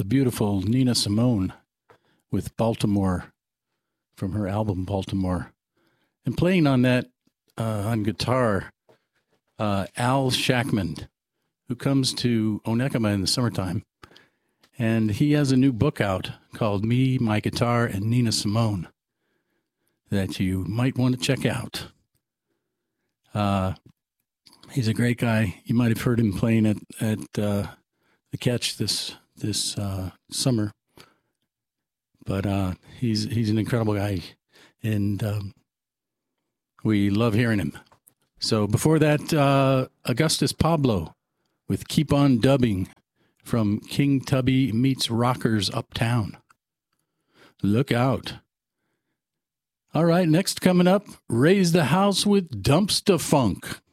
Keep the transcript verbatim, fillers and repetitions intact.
the beautiful Nina Simone with Baltimore from her album Baltimore. And playing on that uh, on guitar, uh, Al Shackman, who comes to Onekama in the summertime. And he has a new book out called Me, My Guitar, and Nina Simone that you might want to check out. Uh, he's a great guy. You might have heard him playing at, at uh, the Catch this this uh, summer. But uh, he's he's an incredible guy, and um, we love hearing him. So before that, uh, Augustus Pablo with Keep On Dubbing from King Tubby Meets Rockers Uptown. Look out. All right, next coming up, Raise the House with Dumpster Funk.